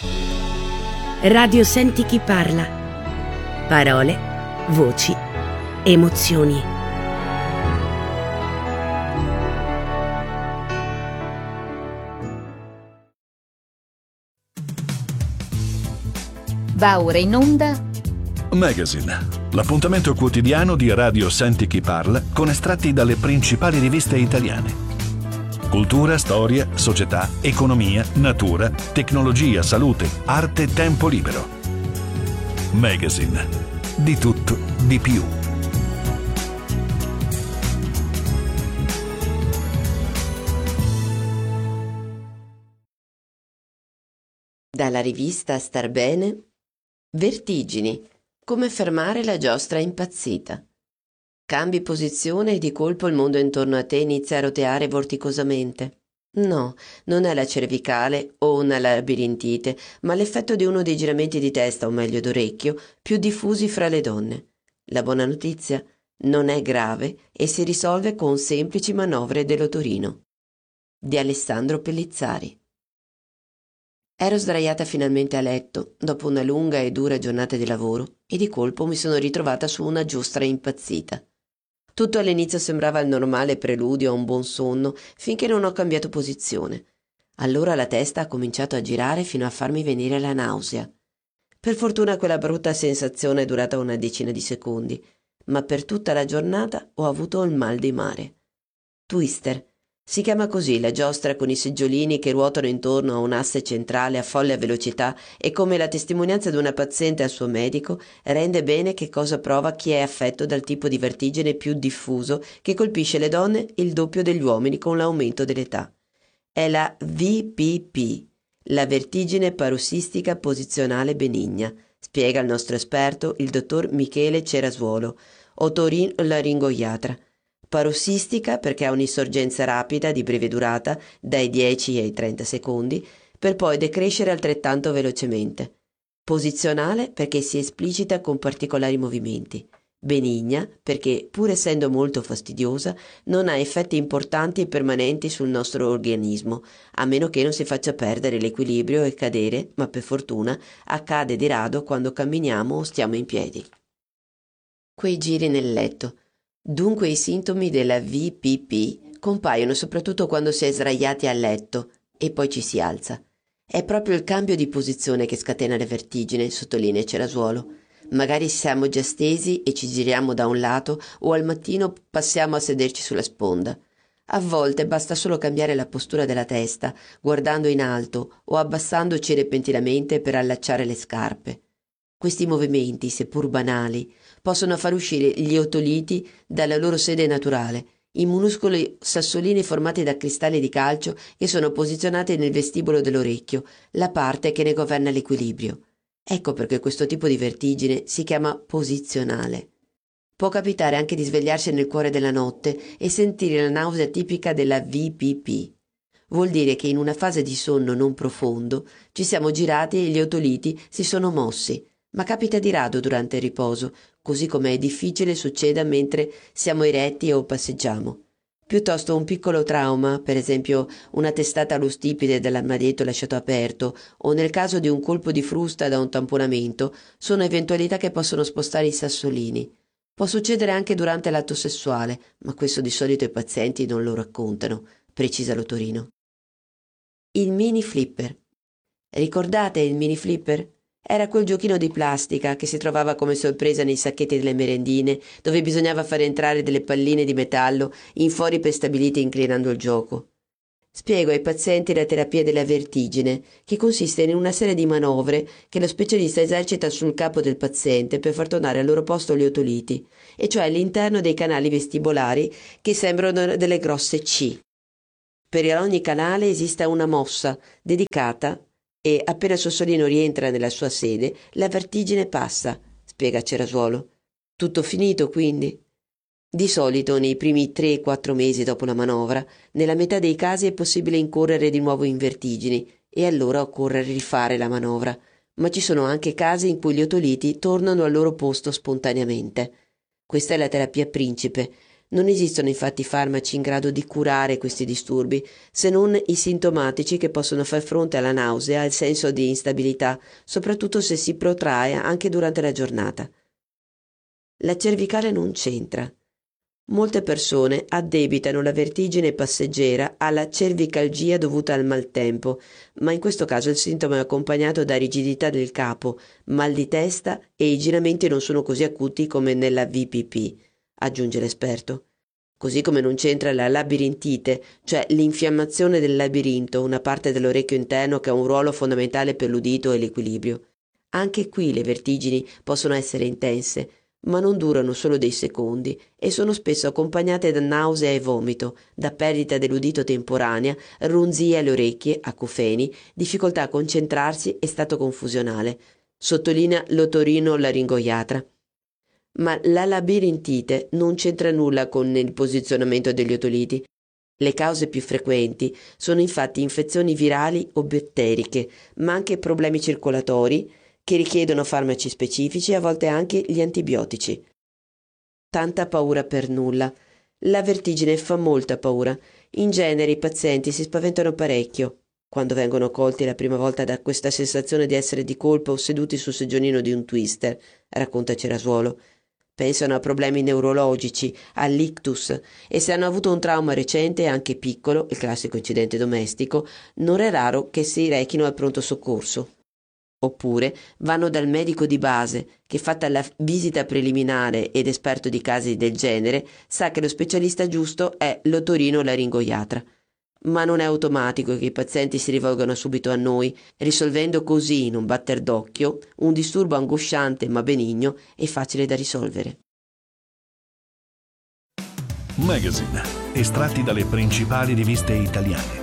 Radio Senti chi parla. Parole, voci, emozioni. Va ora in onda Magazine, l'appuntamento quotidiano di Radio Senti chi parla con estratti dalle principali riviste italiane. Cultura, storia, società, economia, natura, tecnologia, salute, arte, tempo libero. Magazine, di tutto, di più. Dalla rivista Star Bene, Vertigini, come fermare la giostra impazzita. Cambi posizione e di colpo il mondo intorno a te inizia a roteare vorticosamente. No, non è la cervicale o una labirintite, ma l'effetto di uno dei giramenti di testa, o meglio d'orecchio, più diffusi fra le donne. La buona notizia? Non è grave e si risolve con semplici manovre dell'otorino. Di Alessandro Pellizzari. Ero sdraiata finalmente a letto, dopo una lunga e dura giornata di lavoro, e di colpo mi sono ritrovata su una giostra impazzita. Tutto all'inizio sembrava il normale preludio a un buon sonno, finché non ho cambiato posizione. Allora la testa ha cominciato a girare fino a farmi venire la nausea. Per fortuna quella brutta sensazione è durata una decina di secondi, ma per tutta la giornata ho avuto il mal di mare. Twister. Si chiama così la giostra con i seggiolini che ruotano intorno a un asse centrale a folle velocità e, come la testimonianza di una paziente al suo medico, rende bene che cosa prova chi è affetto dal tipo di vertigine più diffuso che colpisce le donne il doppio degli uomini con l'aumento dell'età. È la VPP, la vertigine parossistica posizionale benigna, spiega il nostro esperto, il dottor Michele Cerasuolo, otorinolaringoiatra. Parossistica perché ha un'insorgenza rapida di breve durata, dai 10 ai 30 secondi, per poi decrescere altrettanto velocemente. Posizionale perché si esplicita con particolari movimenti. Benigna perché, pur essendo molto fastidiosa, non ha effetti importanti e permanenti sul nostro organismo, a meno che non si faccia perdere l'equilibrio e cadere, ma per fortuna accade di rado quando camminiamo o stiamo in piedi. Quei giri nel letto. Dunque i sintomi della VPP compaiono soprattutto quando si è sdraiati a letto e poi ci si alza. È proprio il cambio di posizione che scatena le vertigini, sottolinea Cerasuolo. Magari siamo già stesi e ci giriamo da un lato o al mattino passiamo a sederci sulla sponda. A volte basta solo cambiare la postura della testa, guardando in alto o abbassandoci repentinamente per allacciare le scarpe. Questi movimenti, seppur banali, possono far uscire gli otoliti dalla loro sede naturale, i minuscoli sassolini formati da cristalli di calcio che sono posizionati nel vestibolo dell'orecchio, la parte che ne governa l'equilibrio. Ecco perché questo tipo di vertigine si chiama posizionale. Può capitare anche di svegliarsi nel cuore della notte e sentire la nausea tipica della VPP. Vuol dire che in una fase di sonno non profondo ci siamo girati e gli otoliti si sono mossi, ma capita di rado durante il riposo, così come è difficile succeda mentre siamo eretti o passeggiamo. Piuttosto un piccolo trauma, per esempio una testata allo stipite dall'armadietto lasciato aperto, o nel caso di un colpo di frusta da un tamponamento, sono eventualità che possono spostare i sassolini. Può succedere anche durante l'atto sessuale, ma questo di solito i pazienti non lo raccontano, precisa l'otorino. Il mini flipper. Ricordate il mini flipper? Era quel giochino di plastica che si trovava come sorpresa nei sacchetti delle merendine, dove bisognava fare entrare delle palline di metallo in fori prestabiliti inclinando il gioco. Spiego ai pazienti la terapia della vertigine, che consiste in una serie di manovre che lo specialista esercita sul capo del paziente per far tornare al loro posto gli otoliti, e cioè all'interno dei canali vestibolari che sembrano delle grosse C. Per ogni canale esiste una mossa dedicata e appena il sassolino rientra nella sua sede, la vertigine passa, spiega Cerasuolo. Tutto finito, quindi? Di solito, nei primi 3-4 mesi dopo la manovra, nella metà dei casi è possibile incorrere di nuovo in vertigini e allora occorre rifare la manovra, ma ci sono anche casi in cui gli otoliti tornano al loro posto spontaneamente. Questa è la terapia principe. Non esistono infatti farmaci in grado di curare questi disturbi, se non i sintomatici che possono far fronte alla nausea e al senso di instabilità, soprattutto se si protrae anche durante la giornata. La cervicale non c'entra. Molte persone addebitano la vertigine passeggera alla cervicalgia dovuta al maltempo, ma in questo caso il sintomo è accompagnato da rigidità del capo, mal di testa e i giramenti non sono così acuti come nella VPP, aggiunge l'esperto. Così come non c'entra la labirintite, cioè l'infiammazione del labirinto, una parte dell'orecchio interno che ha un ruolo fondamentale per l'udito e l'equilibrio. Anche qui le vertigini possono essere intense, ma non durano solo dei secondi e sono spesso accompagnate da nausea e vomito, da perdita dell'udito temporanea, ronzia alle orecchie, acufeni, difficoltà a concentrarsi e stato confusionale, sottolinea l'otorinolaringoiatra. Ma la labirintite non c'entra nulla con il posizionamento degli otoliti. Le cause più frequenti sono infatti infezioni virali o batteriche, ma anche problemi circolatori che richiedono farmaci specifici e a volte anche gli antibiotici. Tanta paura per nulla. La vertigine fa molta paura. In genere i pazienti si spaventano parecchio quando vengono colti la prima volta da questa sensazione di essere di colpo seduti sul seggiolino di un twister, racconta Cerasuolo. Pensano a problemi neurologici, all'ictus e se hanno avuto un trauma recente, anche piccolo, il classico incidente domestico, non è raro che si rechino al pronto soccorso. Oppure vanno dal medico di base che, fatta la visita preliminare ed esperto di casi del genere, sa che lo specialista giusto è l'otorinolaringoiatra. Ma non è automatico che i pazienti si rivolgano subito a noi, risolvendo così in un batter d'occhio un disturbo angosciante ma benigno e facile da risolvere. Magazine, estratti dalle principali riviste italiane.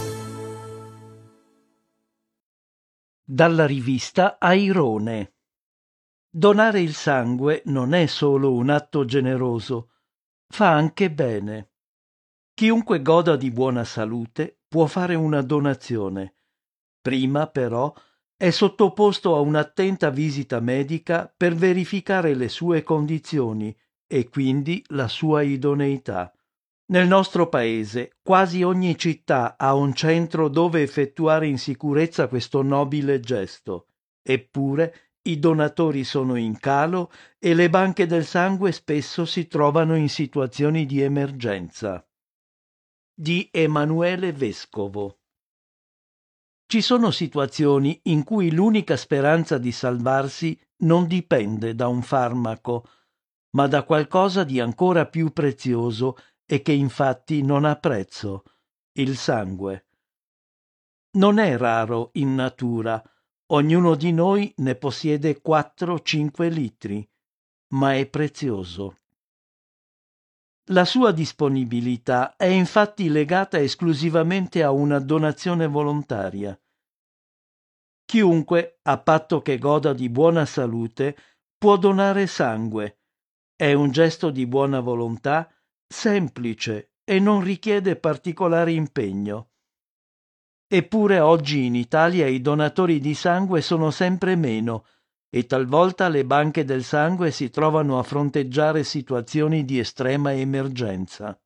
Dalla rivista Airone. Donare il sangue non è solo un atto generoso, fa anche bene. Chiunque goda di buona salute può fare una donazione. Prima, però, è sottoposto a un'attenta visita medica per verificare le sue condizioni e quindi la sua idoneità. Nel nostro paese quasi ogni città ha un centro dove effettuare in sicurezza questo nobile gesto. Eppure i donatori sono in calo e le banche del sangue spesso si trovano in situazioni di emergenza. Di Emanuele Vescovo. Ci sono situazioni in cui l'unica speranza di salvarsi non dipende da un farmaco, ma da qualcosa di ancora più prezioso e che infatti non ha prezzo, il sangue. Non è raro in natura, ognuno di noi ne possiede 4-5 litri, ma è prezioso. La sua disponibilità è infatti legata esclusivamente a una donazione volontaria. Chiunque, a patto che goda di buona salute, può donare sangue. È un gesto di buona volontà semplice e non richiede particolare impegno. Eppure oggi in Italia i donatori di sangue sono sempre meno e talvolta le banche del sangue si trovano a fronteggiare situazioni di estrema emergenza.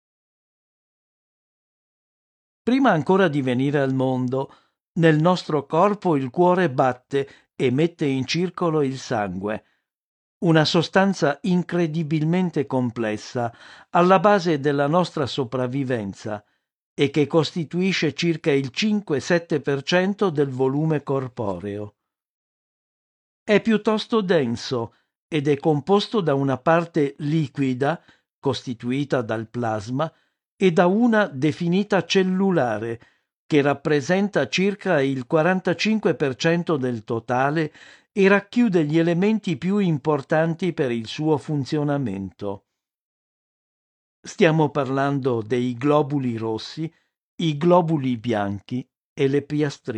Prima ancora di venire al mondo, nel nostro corpo il cuore batte e mette in circolo il sangue, una sostanza incredibilmente complessa alla base della nostra sopravvivenza e che costituisce circa il 5-7% del volume corporeo. È piuttosto denso ed è composto da una parte liquida, costituita dal plasma, e da una definita cellulare, che rappresenta circa il 45% del totale e racchiude gli elementi più importanti per il suo funzionamento. Stiamo parlando dei globuli rossi, i globuli bianchi e le piastrine.